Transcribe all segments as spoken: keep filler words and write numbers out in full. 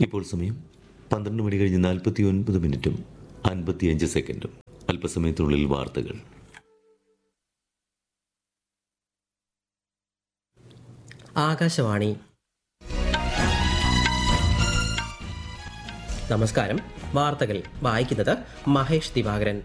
ഇപ്പോൾ സമയം പന്ത്രണ്ട് മണി കഴിഞ്ഞ് നാൽപ്പത്തി ഒൻപത് മിനിറ്റും അൻപത്തിയഞ്ച് സെക്കൻഡും. അല്പസമയത്തിനുള്ളിൽ വാർത്തകൾ. ആകാശവാണി. നമസ്കാരം. വാർത്തകൾ വായിക്കുന്നത് മഹേഷ് ദിവാകരൻ.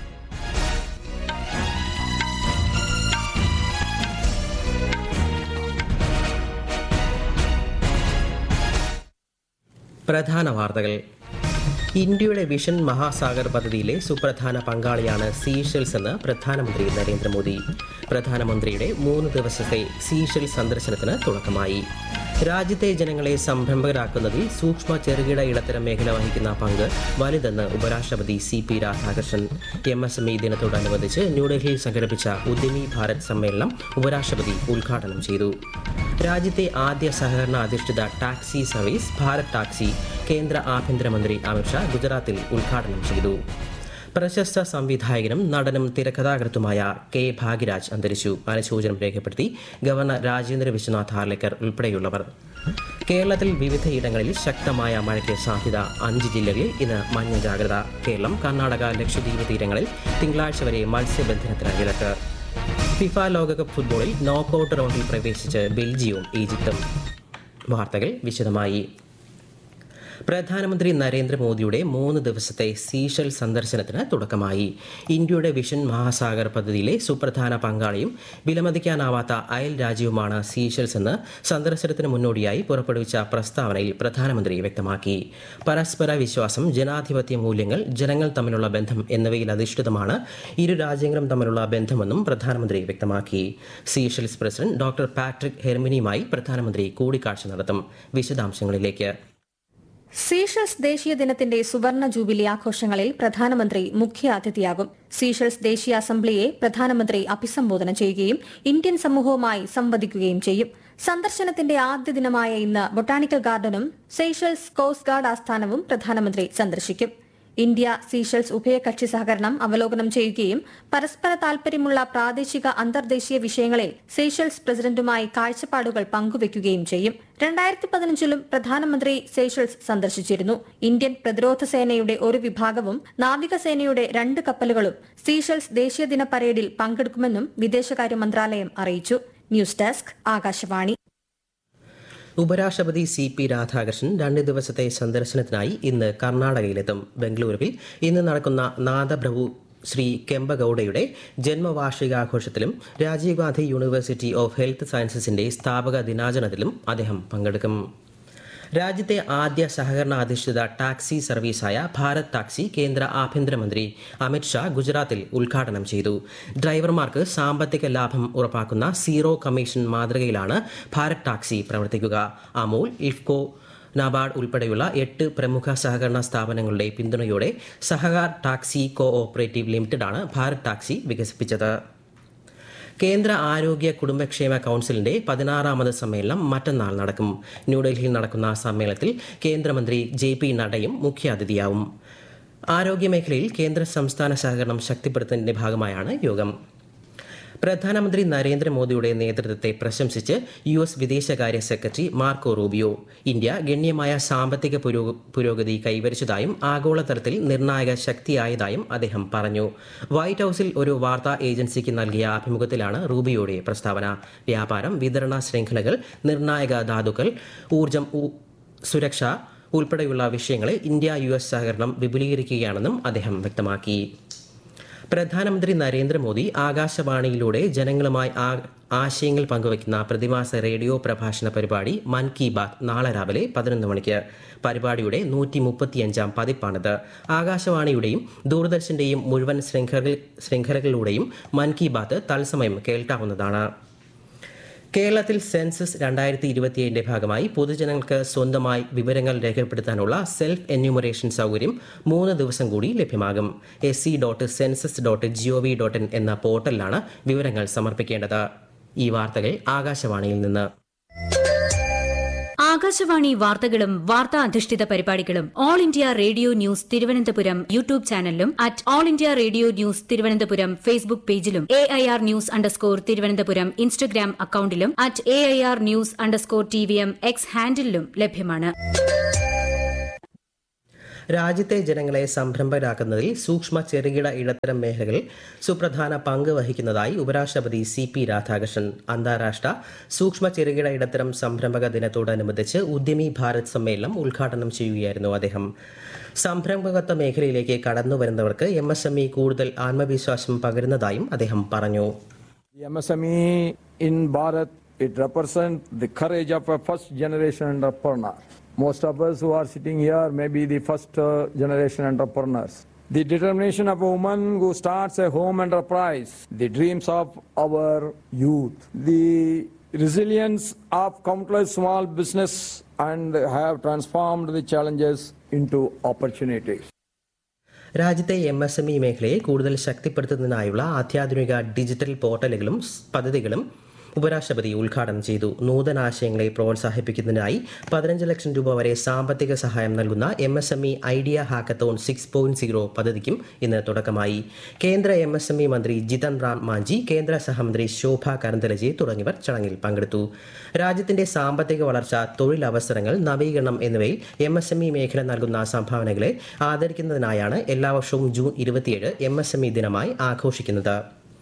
പ്രധാന വാർത്തകൾ. ഇന്ത്യയുടെ വിഷൻ മഹാസാഗർ പദ്ധതിയിലെ സുപ്രധാന പങ്കാളിയാണ് സീഷെൽസ് എന്ന് പ്രധാനമന്ത്രി നരേന്ദ്രമോദി. പ്രധാനമന്ത്രിയുടെ മൂന്ന് ദിവസത്തെ സീഷെൽസ് സന്ദർശനത്തിന് തുടക്കമായി. രാജ്യത്തെ ജനങ്ങളെ സംരംഭകരാക്കുന്നതിൽ സൂക്ഷ്മ ചെറുകിട ഇടത്തരം മേഖല വഹിക്കുന്ന പങ്ക് വലുതെന്ന് ഉപരാഷ്ട്രപതി C P Radhakrishnan. M S M E ദിനത്തോടനുബന്ധിച്ച് ന്യൂഡൽഹിയിൽ സംഘടിപ്പിച്ച ഉദ്യമി ഭാരത് സമ്മേളനം ഉപരാഷ്ട്രപതി ഉദ്ഘാടനം ചെയ്തു. രാജ്യത്തെ ആദ്യ സഹകരണ അധിഷ്ഠിത ടാക്സി സർവീസ് ഭാരത് ടാക്സി കേന്ദ്ര ആഭ്യന്തരമന്ത്രി അമിത്ഷാ ഗുജറാത്തിൽ ഉദ്ഘാടനം ചെയ്തു. പ്രശസ്ത സംവിധായകനും നടനും തിരക്കഥാകൃത്തുമായ കെ ഭാഗ്യരാജ് അന്തരിച്ചു. അനുശോചനം രേഖപ്പെടുത്തി ഗവർണർ രാജേന്ദ്ര വിശ്വനാഥ് ഹാർലേക്കർ ഉൾപ്പെടെയുള്ളവർ. കേരളത്തിൽ വിവിധയിടങ്ങളിൽ ശക്തമായ മഴയ്ക്ക് സാധ്യത. അഞ്ച് ജില്ലകളിൽ ഇന്ന് മഞ്ഞ ജാഗ്രത. കേരളം, കർണാടക, ലക്ഷദ്വീപ് തീരങ്ങളിൽ തിങ്കളാഴ്ച വരെ മത്സ്യബന്ധനത്തിന് വിലക്ക്. ഫിഫ ലോകകപ്പ് ഫുട്ബോളിൽ നോക്കൌട്ട് റൗണ്ടിൽ പ്രവേശിച്ച് ബെൽജിയവും ഈജിപ്തും. വാർത്തകൾ വിശദമായി. പ്രധാനമന്ത്രി നരേന്ദ്രമോദിയുടെ മൂന്ന് ദിവസത്തെ സീഷെൽ സന്ദർശനത്തിന് തുടക്കമായി. ഇന്ത്യയുടെ വിഷൻ മഹാസാഗർ പദ്ധതിയിലെ സുപ്രധാന പങ്കാളിയും വിലമതിക്കാനാവാത്ത അയൽ രാജ്യവുമാണ് സീഷെൽസ് എന്ന് സന്ദർശനത്തിന് മുന്നോടിയായി പുറപ്പെടുവിച്ച പ്രസ്താവനയിൽ പ്രധാനമന്ത്രി വ്യക്തമാക്കി. പരസ്പര വിശ്വാസം, ജനാധിപത്യ മൂല്യങ്ങൾ, ജനങ്ങൾ തമ്മിലുള്ള ബന്ധം എന്നിവയിൽ അധിഷ്ഠിതമാണ് ഇരു രാജ്യങ്ങളും തമ്മിലുള്ള ബന്ധമെന്നും പ്രധാനമന്ത്രി വ്യക്തമാക്കി. സീഷെൽസ് പ്രസിഡന്റ് ഡോക്ടർ പാട്രിക് ഹെർമിനിയുമായി പ്രധാനമന്ത്രി കൂടിക്കാഴ്ച നടത്തും. വിശദാംശങ്ങളിലേക്ക്. സീഷെൽസ് ദേശീയ ദിനത്തിന്റെ സുവർണ ജൂബിലി ആഘോഷങ്ങളിൽ പ്രധാനമന്ത്രി മുഖ്യ അതിഥിയാകും. സീഷെൽസ് ദേശീയ അസംബ്ലിയെ പ്രധാനമന്ത്രി അഭിസംബോധന ചെയ്യുകയും ഇന്ത്യൻ സമൂഹവുമായി സംവദിക്കുകയും ചെയ്യും. സന്ദർശനത്തിന്റെ ആദ്യ ദിനമായ ഇന്ന് ബൊട്ടാണിക്കൽ ഗാർഡനും സീഷെൽസ് കോസ്റ്റ് ഗാർഡ് ആസ്ഥാനവും പ്രധാനമന്ത്രി സന്ദർശിക്കും. ഇന്ത്യ സീഷെൽസ് ഉഭയകക്ഷി സഹകരണം അവലോകനം ചെയ്യുകയും പരസ്പര താൽപര്യമുള്ള പ്രാദേശിക അന്തർദേശീയ വിഷയങ്ങളിൽ സീഷെൽസ് പ്രസിഡന്റുമായി കാഴ്ചപ്പാടുകൾ പങ്കുവയ്ക്കുകയും ചെയ്യും. രണ്ടായിരത്തി പതിനഞ്ചിലും പ്രധാനമന്ത്രി സീഷെൽസ് സന്ദർശിച്ചിരുന്നു. ഇന്ത്യൻ പ്രതിരോധ സേനയുടെ ഒരു വിഭാഗവും നാവികസേനയുടെ രണ്ട് കപ്പലുകളും സീഷെൽസ് ദേശീയ ദിന പരേഡിൽ പങ്കെടുക്കുമെന്നും വിദേശകാര്യ മന്ത്രാലയം അറിയിച്ചു. News desk, Akashvani. ഉപരാഷ്ട്രപതി സി പി രാധാകൃഷ്ണൻ രണ്ട് ദിവസത്തെ സന്ദർശനത്തിനായി ഇന്ന് കർണാടകയിലെത്തും. ബംഗളൂരുവിൽ ഇന്ന് നടക്കുന്ന Nadaprabhu Shri കെമ്പഗൌഡയുടെ ജന്മവാർഷികാഘോഷത്തിലും Rajeev Gandhi university of health സയൻസസിന്റെ സ്ഥാപക ദിനാചരണത്തിലും അദ്ദേഹം പങ്കെടുക്കും. രാജ്യത്തെ ആദ്യ സഹകരണ അധിഷ്ഠിത ടാക്സി സർവീസായ ഭാരത് ടാക്സി കേന്ദ്ര ആഭ്യന്തരമന്ത്രി അമിത്ഷാ ഗുജറാത്തിൽ ഉദ്ഘാടനം ചെയ്തു. ഡ്രൈവർമാർക്ക് സാമ്പത്തിക ലാഭം ഉറപ്പാക്കുന്ന സീറോ കമ്മീഷൻ മാതൃകയിലാണ് ഭാരത് ടാക്സി പ്രവർത്തിക്കുക. അമൂൽ, ഇഫ്കോ, നബാർഡ് ഉൾപ്പെടെയുള്ള എട്ട് പ്രമുഖ സഹകരണ സ്ഥാപനങ്ങളുടെ പിന്തുണയോടെ Sahakar taxi co operative ലിമിറ്റഡാണ് Bharat taxi വികസിപ്പിച്ചത്. കേന്ദ്ര ആരോഗ്യ കുടുംബക്ഷേമ കൌൺസിലിന്റെ പതിനാറാമത് സമ്മേളനം മറ്റന്നാൾ നടക്കും. ന്യൂഡൽഹിയിൽ നടക്കുന്ന സമ്മേളനത്തിൽ കേന്ദ്രമന്ത്രി ജെ പി നഡ്ഡയും മുഖ്യാതിഥിയാവും. ആരോഗ്യമേഖലയിൽ കേന്ദ്ര സംസ്ഥാന സഹകരണം ശക്തിപ്പെടുത്തുന്നതിന്റെ ഭാഗമായാണ് യോഗം. പ്രധാനമന്ത്രി നരേന്ദ്രമോദിയുടെ നേതൃത്വത്തെ പ്രശംസിച്ച് യു എസ് വിദേശകാര്യ സെക്രട്ടറി മാർക്കോ റൂബിയോ. ഇന്ത്യ ഗണ്യമായ സാമ്പത്തിക പുരോഗതി കൈവരിച്ചതായും ആഗോളതലത്തിൽ നിർണായക ശക്തിയായതായും അദ്ദേഹം പറഞ്ഞു. വൈറ്റ് ഹൌസിൽ ഒരു വാർത്താ ഏജൻസിക്ക് നൽകിയ അഭിമുഖത്തിലാണ് റൂബിയോയുടെ പ്രസ്താവന. വ്യാപാരം, വിതരണ ശൃംഖലകൾ, നിർണായക ധാതുക്കൾ, ഊർജ്ജം, സുരക്ഷ ഉൾപ്പെടെയുള്ള വിഷയങ്ങളിൽ ഇന്ത്യ യു എസ് സഹകരണം വിപുലീകരിക്കുകയാണെന്നും അദ്ദേഹം വ്യക്തമാക്കി. പ്രധാനമന്ത്രി നരേന്ദ്രമോദി ആകാശവാണിയിലൂടെ ജനങ്ങളുമായി ആശയങ്ങൾ പങ്കുവയ്ക്കുന്ന പ്രതിമാസ റേഡിയോ പ്രഭാഷണ പരിപാടി മൻ കി ബാത് നാളെ രാവിലെ പതിനൊന്ന് മണിക്ക്. പരിപാടിയുടെ നൂറ്റി മുപ്പത്തിയഞ്ചാം പതിപ്പാണിത്. ആകാശവാണിയുടെയും ദൂരദർശന്റെയും മുഴുവൻ ശൃംഖലകളിലൂടെയും മൻ കി ബാത്ത് തത്സമയം കേൾക്കാവുന്നതാണ്. കേരളത്തിൽ സെൻസസ് രണ്ടായിരത്തി ഇരുപത്തിയേഴിന്റെ ഭാഗമായി പൊതുജനങ്ങൾക്ക് സ്വന്തമായി വിവരങ്ങൾ രേഖപ്പെടുത്താനുള്ള സെൽഫ് എന്യൂമറേഷൻ സൗകര്യം മൂന്ന് ദിവസം കൂടി ലഭ്യമാകും. S C dot census dot G O V dot in എന്ന പോർട്ടലിലാണ് വിവരങ്ങൾ സമർപ്പിക്കേണ്ടത്. ഈ വാർത്തകൾ ആകാശവാണിയിൽ നിന്ന്. ആകാശവാണി വാർത്തകളും വാർത്താ അധിഷ്ഠിത പരിപാടികളും all India radio news Thiruvananthapuram YouTube ചാനലിലും at all India radio news Thiruvananthapuram Facebook പേജിലും A I R news underscore Thiruvananthapuram Instagram അക്കൌണ്ടിലും at A I R news underscore T V M X ഹാൻഡിലും ലഭ്യമാണ്. രാജ്യത്തെ ജനങ്ങളെ സംരംഭകരാക്കുന്നതിൽ സൂക്ഷ്മ ചെറുകിട ഇടത്തരം മേഖലകൾ സുപ്രധാന പങ്ക് വഹിക്കുന്നതായി ഉപരാഷ്ട്രപതി സി പി രാധാകൃഷ്ണൻ. അന്താരാഷ്ട്ര സൂക്ഷ്മ ചെറുകിട ഇടത്തരം സംരംഭക ദിനത്തോടനുബന്ധിച്ച് ഉദ്യമി ഭാരത് സമ്മേളനം ഉദ്ഘാടനം ചെയ്യുകയായിരുന്നു അദ്ദേഹം. സംരംഭകത്വ മേഖലയിലേക്ക് കടന്നുവരുന്നവർക്ക് എം എസ് എം ഇ കൂടുതൽ ആത്മവിശ്വാസം പകരുന്നതായും അദ്ദേഹം പറഞ്ഞു. M S M E in Bharat, it represents the courage of a first generation entrepreneur. Most of us who are sitting here may be the first uh, generation entrepreneurs. The determination of a woman who starts a home enterprise, the dreams of our youth, the resilience of countless small business and have transformed the challenges into opportunities. രാജ്യത്തെ M S M E മേഖലയെ കൂടുതൽ ശക്തിപ്പെടുത്തുന്നതിനായുള്ള അത്യാധുനിക digital പോർട്ടലുകളും പദ്ധതികളും ഉപരാഷ്ട്രപതി ഉദ്ഘാടനം ചെയ്തു. നൂതനാശയങ്ങളെ പ്രോത്സാഹിപ്പിക്കുന്നതിനായി പതിനഞ്ച് ലക്ഷം രൂപ വരെ സാമ്പത്തിക സഹായം നൽകുന്ന M S M E idea hackathon six point zero പദ്ധതിക്കും ഇന്ന് തുടക്കമായി. കേന്ദ്ര എം എസ് എം ഇ മന്ത്രി ജിതൻ റാം മാഞ്ചി, കേന്ദ്ര സഹമന്ത്രി ശോഭ കരന്തലജെ തുടങ്ങിയവർ ചടങ്ങിൽ പങ്കെടുത്തു. രാജ്യത്തിന്റെ സാമ്പത്തിക വളർച്ച, തൊഴിലവസരങ്ങൾ, നവീകരണം എന്നിവയിൽ എം എസ് എം ഇ മേഖല നൽകുന്ന സംഭാവനകളെ ആദരിക്കുന്നതിനായാണ് എല്ലാ വർഷവും ജൂൺ ഇരുപത്തിയേഴ് എം എസ് എം ഇ ദിനമായി ആഘോഷിക്കുന്നത്.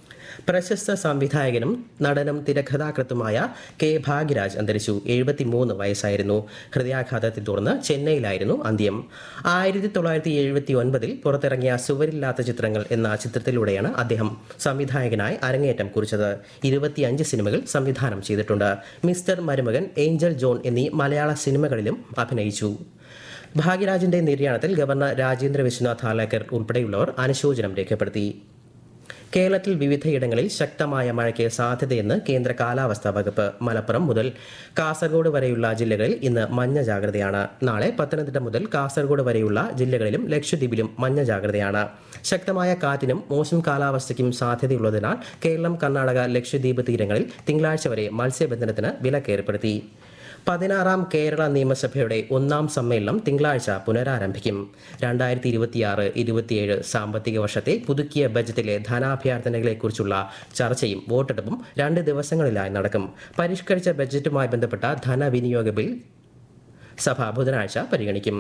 പ്രശസ്ത സംവിധായകനും നടനും തിരക്കഥാകൃത്തുമായ കെ ഭാഗ്യരാജ് അന്തരിച്ചു. എഴുപത്തിമൂന്ന് വയസ്സായിരുന്നു. ഹൃദയാഘാതത്തെ തുടർന്ന് ചെന്നൈയിലായിരുന്നു അന്ത്യം. ആയിരത്തി തൊള്ളായിരത്തി എഴുപത്തി ഒൻപതിൽ പുറത്തിറങ്ങിയ സുവരില്ലാത്ത ചിത്രങ്ങൾ എന്ന ചിത്രത്തിലൂടെയാണ് അദ്ദേഹം സംവിധായകനായി അരങ്ങേറ്റം കുറിച്ചത്. ഇരുപത്തിയഞ്ച് സിനിമകൾ സംവിധാനം ചെയ്തിട്ടുണ്ട്. മിസ്റ്റർ മരുമകൻ, ഏഞ്ചൽ ജോൺ എന്നീ മലയാള സിനിമകളിലും അഭിനയിച്ചു. ഭാഗ്യരാജിന്റെ നിര്യാണത്തിൽ ഗവർണർ രാജേന്ദ്ര വിശ്വനാഥ് ഹാലേക്കർ ഉൾപ്പെടെയുള്ളവർ അനുശോചനം രേഖപ്പെടുത്തി. കേരളത്തിൽ വിവിധയിടങ്ങളിൽ ശക്തമായ മഴയ്ക്ക് സാധ്യതയെന്ന് കേന്ദ്ര കാലാവസ്ഥാ വകുപ്പ്. മലപ്പുറം മുതൽ കാസർഗോഡ് വരെയുള്ള ജില്ലകളിൽ ഇന്ന് മഞ്ഞ ജാഗ്രതയാണ്. നാളെ പത്തനംതിട്ട മുതൽ കാസർഗോഡ് വരെയുള്ള ജില്ലകളിലും ലക്ഷദ്വീപിലും മഞ്ഞ ജാഗ്രതയാണ്. ശക്തമായ കാറ്റിനും മോശം കാലാവസ്ഥയ്ക്കും സാധ്യതയുള്ളതിനാൽ കേരളം, കർണാടക, ലക്ഷദ്വീപ് തീരങ്ങളിൽ തിങ്കളാഴ്ച വരെ മത്സ്യബന്ധനത്തിന് വിലക്കേർപ്പെടുത്തി. പതിനാറാം കേരള നിയമസഭയുടെ ഒന്നാം സമ്മേളനം തിങ്കളാഴ്ച പുനരാരംഭിക്കും. രണ്ടായിരത്തി ഇരുപത്തിയാറ് ഇരുപത്തിയേഴ് സാമ്പത്തിക വർഷത്തെ പുതുക്കിയ ബജറ്റിലെ ധനാഭ്യർത്ഥനകളെക്കുറിച്ചുള്ള ചർച്ചയും വോട്ടെടുപ്പും രണ്ട് ദിവസങ്ങളിലായി നടക്കും. പരിഷ്കരിച്ച ബജറ്റുമായി ബന്ധപ്പെട്ട ധനവിനിയോഗ ബിൽ സഭ ബുധനാഴ്ച പരിഗണിക്കും.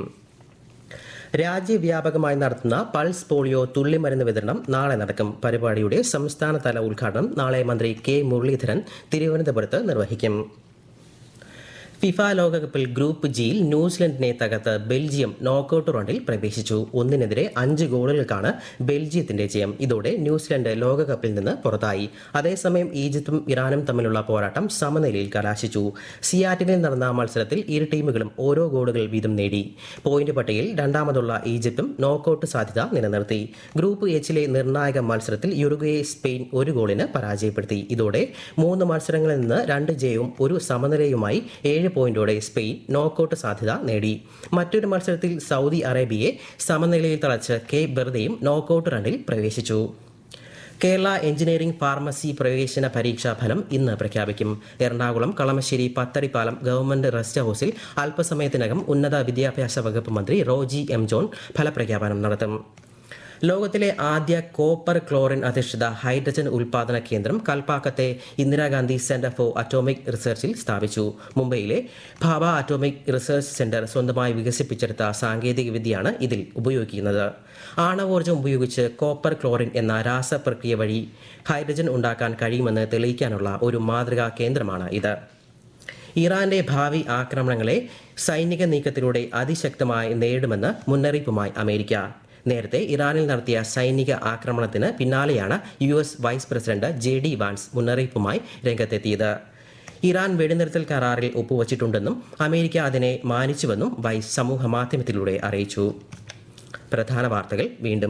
രാജ്യവ്യാപകമായി നടത്തുന്ന പൾസ് പോളിയോ തുള്ളിമരുന്ന് വിതരണം നാളെ നടക്കും. പരിപാടിയുടെ സംസ്ഥാനതല ഉദ്ഘാടനം നാളെ മന്ത്രി കെ മുരളീധരൻ തിരുവനന്തപുരത്ത് നിർവഹിക്കും. ഫിഫ ലോകകപ്പിൽ ഗ്രൂപ്പ് ജിയിൽ ന്യൂസിലൻഡിനെ തകർത്ത് ബെൽജിയം നോക്കൌട്ട് റൗണ്ടിൽ പ്രവേശിച്ചു. ഒന്നിനെതിരെ അഞ്ച് ഗോളുകൾക്കാണ് ബെൽജിയത്തിന്റെ ജയം. ഇതോടെ ന്യൂസിലൻഡ് ലോകകപ്പിൽ നിന്ന് പുറത്തായി. അതേസമയം ഈജിപ്തും ഇറാനും തമ്മിലുള്ള പോരാട്ടം സമനിലയിൽ കലാശിച്ചു. സിയാറ്റിനിൽ നടന്ന മത്സരത്തിൽ ഇരു ടീമുകളും ഓരോ ഗോളുകൾ വീതം നേടി. പോയിന്റ് പട്ടികയിൽ രണ്ടാമതുള്ള ഈജിപ്തും നോക്കൌട്ട് സാധ്യത നിലനിർത്തി. ഗ്രൂപ്പ് എച്ചിലെ നിർണായക മത്സരത്തിൽ യുറുഗ്വയെ സ്പെയിൻ ഒരു ഗോളിന് പരാജയപ്പെടുത്തി. ഇതോടെ മൂന്ന് മത്സരങ്ങളിൽ നിന്ന് രണ്ട് ജയവും ഒരു സമനിലയുമായി ഏഴ് പോയിന്റോടെ സ്പെയിൻ നോക്കൌട്ട് സാധ്യത നേടി. മറ്റൊരു മത്സരത്തിൽ സൗദി അറേബ്യയെ സമനിലയിൽ തളച്ച് കേപ്പ് വെർദെയും നോക്കൌട്ട് റൗണ്ടിൽ പ്രവേശിച്ചു. കേരള എഞ്ചിനീയറിംഗ് ഫാർമസി പ്രവേശന പരീക്ഷാ ഫലം ഇന്ന് പ്രഖ്യാപിക്കും. എറണാകുളം കളമശ്ശേരി പത്തടിപ്പാലം ഗവൺമെന്റ് റെസ്റ്റ് ഹൌസിൽ അല്പസമയത്തിനകം ഉന്നത വിദ്യാഭ്യാസ വകുപ്പ് മന്ത്രി റോജി എം ജോൺ ഫലപ്രഖ്യാപനം നടത്തും. ലോകത്തിലെ ആദ്യ കോപ്പർ ക്ലോറിൻ അധിഷ്ഠിത ഹൈഡ്രജൻ ഉൽപാദന കേന്ദ്രം കൽപ്പാക്കത്തെ ഇന്ദിരാഗാന്ധി സെന്റർ ഫോർ അറ്റോമിക് റിസർച്ചിൽ സ്ഥാപിച്ചു. മുംബൈയിലെ ഭാഭ അറ്റോമിക് റിസർച്ച് സെന്റർ സ്വന്തമായി വികസിപ്പിച്ചെടുത്ത സാങ്കേതിക വിദ്യയാണ് ഇതിൽ ഉപയോഗിക്കുന്നത്. ആണവോർജ്ജം ഉപയോഗിച്ച് കോപ്പർ ക്ലോറിൻ എന്ന രാസപ്രക്രിയ വഴി ഹൈഡ്രജൻ ഉണ്ടാക്കാൻ കഴിയുമെന്ന് തെളിയിക്കാനുള്ള ഒരു മാതൃകാ കേന്ദ്രമാണ് ഇത്. ഇറാന്റെ ഭാവി ആക്രമണങ്ങളെ സൈനിക നീക്കത്തിലൂടെ അതിശക്തമായി നേരിടുമെന്ന് മുന്നറിയിപ്പുമായി അമേരിക്ക. നേരത്തെ ഇറാനിൽ നടത്തിയ സൈനിക ആക്രമണത്തിന് പിന്നാലെയാണ് U S vice president J D Vance മുന്നറിയിപ്പുമായി രംഗത്തെത്തിയത്. ഇറാൻ വെടിനിർത്തൽ കരാറിൽ ഒപ്പുവച്ചിട്ടുണ്ടെന്നും അമേരിക്ക അതിനെ മാനിച്ചുവെന്നും വൈസ് സമൂഹ മാധ്യമത്തിലൂടെ അറിയിച്ചു. പ്രധാന വാർത്തകൾ വീണ്ടും.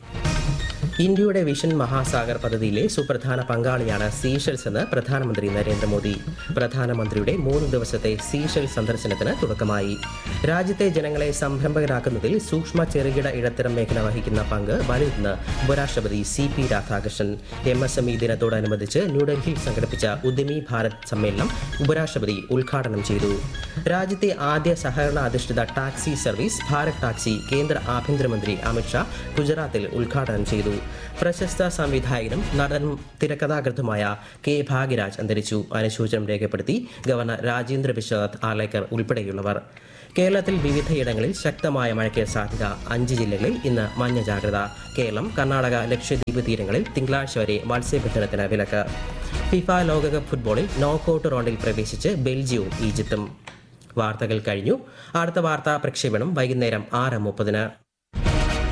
ഇന്ത്യയുടെ വിഷൻ മഹാസാഗർ പദ്ധതിയിലെ സുപ്രധാന പങ്കാളിയാണ് സീഷെൽസ് എന്ന് പ്രധാനമന്ത്രി നരേന്ദ്രമോദി. പ്രധാനമന്ത്രിയുടെ മൂന്ന് ദിവസത്തെ സീഷെൽ സന്ദർശനത്തിന് തുടക്കമായി. രാജ്യത്തെ ജനങ്ങളെ സംരംഭകരാക്കുന്നതിൽ സൂക്ഷ്മ ചെറുകിട ഇടത്തരം മേഖല വഹിക്കുന്ന പങ്ക് വലുതെന്ന് ഉപരാഷ്ട്രപതി C P Radhakrishnan. M S M E ദിനത്തോടനുബന്ധിച്ച് ന്യൂഡൽഹിയിൽ സംഘടിപ്പിച്ച ഉദ്യമി ഭാരത് സമ്മേളനം ഉപരാഷ്ട്രപതി ഉദ്ഘാടനം ചെയ്തു. രാജ്യത്തെ ആദ്യ സഹകരണ അധിഷ്ഠിത ടാക്സി സർവീസ് ഭാരത് ടാക്സി കേന്ദ്ര ആഭ്യന്തരമന്ത്രി അമിത്ഷാ ഗുജറാത്തിൽ ഉദ്ഘാടനം ചെയ്തു. പ്രശസ്ത സംവിധായകനും നടനും തിരക്കഥാകൃത്തുമായ കെ ഭാഗ്യരാജ് അന്തരിച്ചു. അനുശോചനം രേഖപ്പെടുത്തി ഗവർണർ രാജേന്ദ്ര വിശ്വനാഥ് ആലേക്കർ ഉൾപ്പെടെയുള്ളവർ. കേരളത്തിൽ വിവിധയിടങ്ങളിൽ ശക്തമായ മഴയ്ക്ക് സാധ്യത. അഞ്ച് ജില്ലകളിൽ ഇന്ന് മഞ്ഞ ജാഗ്രത. കേരളം, കർണാടക, ലക്ഷദ്വീപ് തീരങ്ങളിൽ തിങ്കളാഴ്ച വരെ മത്സ്യബന്ധനത്തിന് വിലക്ക്. ഫിഫ ലോകകപ്പ് ഫുട്ബോളിൽ നോക്കൌട്ട് റൗണ്ടിൽ പ്രവേശിച്ച് ബെൽജിയവും ഈജിപ്തും. വാർത്തകൾ കഴിഞ്ഞു. അടുത്ത വാർത്താ പ്രക്ഷേപണം വൈകുന്നേരം ആറ് മുപ്പതിന്.